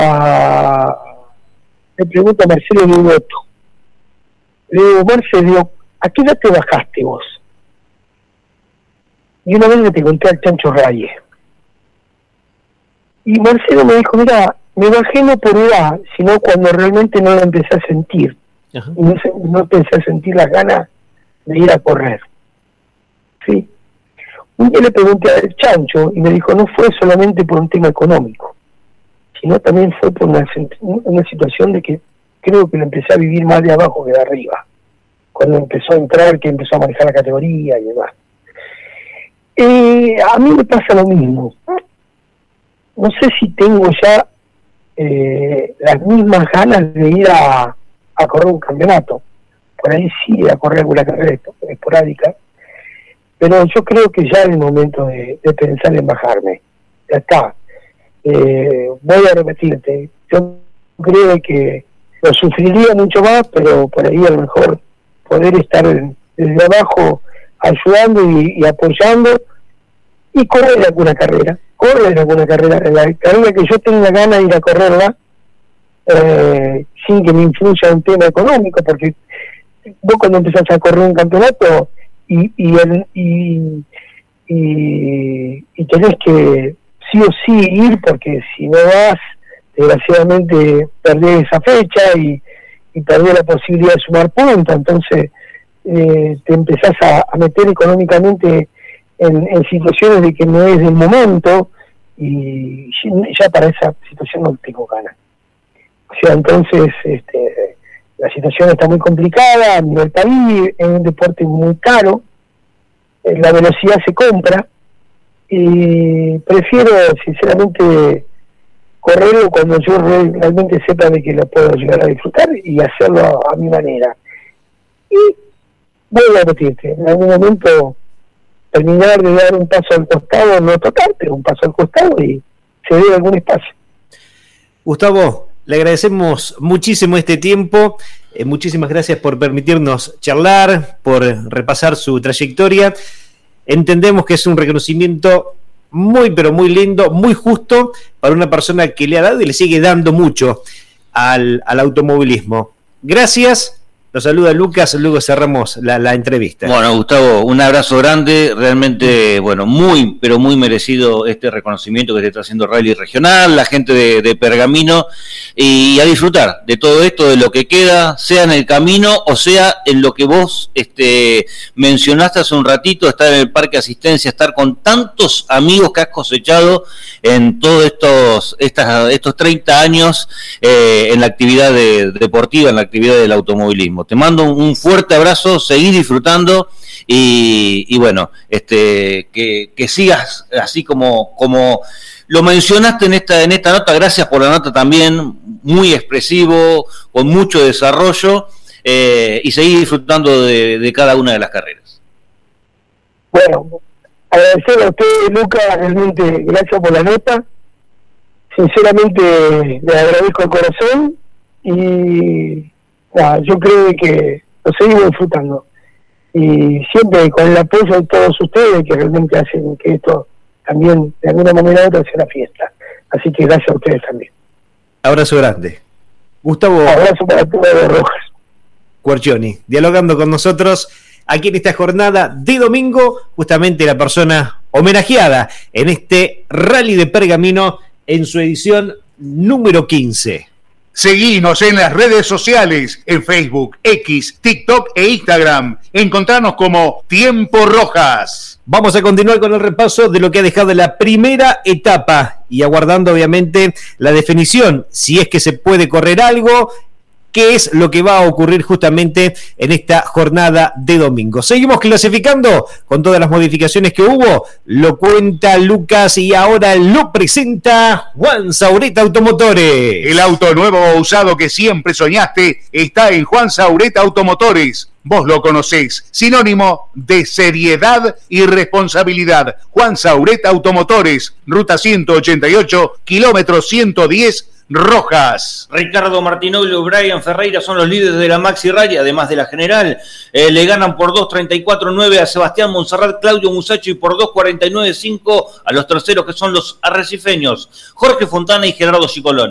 le pregunto a Marcelo Minuto, le digo, Marcelo, ¿a qué edad te bajaste vos? Y una vez le pregunté al Chancho Reyes. Y Marcelo me dijo, mira, me bajé no por edad, sino cuando realmente no la empecé a sentir. Ajá. Y no empecé a sentir las ganas de ir a correr. Sí. Un día le pregunté al Chancho y me dijo, no fue solamente por un tema económico, sino también fue por una situación de que creo que lo empecé a vivir más de abajo que de arriba. Cuando empezó a entrar, que empezó a manejar la categoría y demás. A mí me pasa lo mismo. No sé si tengo ya las mismas ganas de ir a correr un campeonato. Por ahí sí, a correr alguna carrera esporádica. Pero yo creo que ya es el momento de pensar en bajarme. Ya está. Voy a repetirte. Yo creo que lo sufriría mucho más, pero por ahí a lo mejor poder estar desde abajo ayudando y apoyando y correr alguna carrera. En la carrera que yo tenga ganas de ir a correrla, sin que me influya un tema económico, porque vos cuando empezás a correr un campeonato y tenés que sí o sí ir, porque si no vas, desgraciadamente perdés esa fecha y perdés la posibilidad de sumar puntos. Entonces te empezás a meter económicamente en situaciones de que no es del momento, y ya para esa situación no tengo ganas. O sea, entonces la situación está muy complicada a nivel país, es un deporte muy caro, la velocidad se compra, y prefiero sinceramente correrlo cuando yo realmente sepa de que lo puedo llegar a disfrutar y hacerlo a mi manera. Y voy a repetirte, en algún momento terminar de dar un paso al costado, no tocar, pero un paso al costado y se dé algún espacio. Gustavo, le agradecemos muchísimo este tiempo, muchísimas gracias por permitirnos charlar, por repasar su trayectoria. Entendemos que es un reconocimiento muy, pero muy lindo, muy justo para una persona que le ha dado y le sigue dando mucho al automovilismo. Gracias. Nos saluda Lucas, luego cerramos la entrevista. Bueno, Gustavo, un abrazo grande, realmente, bueno, muy, pero muy merecido este reconocimiento que te está haciendo Rally Regional, la gente de Pergamino, y a disfrutar de todo esto, de lo que queda, sea en el camino o sea en lo que vos mencionaste hace un ratito, estar en el parque asistencia, estar con tantos amigos que has cosechado en todos estos 30 años en la actividad deportiva, en la actividad del automovilismo. Te mando un fuerte abrazo, seguí disfrutando y bueno, que sigas así como lo mencionaste en esta nota. Gracias por la nota también, muy expresivo, con mucho desarrollo, y seguí disfrutando de cada una de las carreras. Bueno, agradecer a usted, Lucas, realmente gracias por la nota. Sinceramente le agradezco el corazón y yo creo que lo seguimos disfrutando y siempre con el apoyo de todos ustedes que realmente hacen que esto también de alguna manera u otra sea una fiesta. Así que gracias a ustedes también. Abrazo grande. Gustavo. Abrazo para todos los Rojas. Quercioni, dialogando con nosotros aquí en esta jornada de domingo, justamente la persona homenajeada en este Rally de Pergamino en su edición número 15. Seguinos en las redes sociales, en Facebook, X, TikTok e Instagram. Encontranos como Tiempo Rojas. Vamos a continuar con el repaso de lo que ha dejado la primera etapa y aguardando obviamente la definición, si es que se puede correr algo, qué es lo que va a ocurrir justamente en esta jornada de domingo. Seguimos clasificando con todas las modificaciones que hubo, lo cuenta Lucas y ahora lo presenta Juan Saureta Automotores. El auto nuevo o usado que siempre soñaste está en Juan Saureta Automotores. Vos lo conocés, sinónimo de seriedad y responsabilidad. Juan Saureta Automotores, ruta 188, kilómetro 110, Rojas. Ricardo Martinoglio y Brian Ferreira son los líderes de la Maxi Rally, además de la general. Le ganan por 2.34.9 a Sebastián Monserrat, Claudio Musachi, y por 2.49.5 a los terceros, que son los arrecifeños Jorge Fontana y Gerardo Cicolone.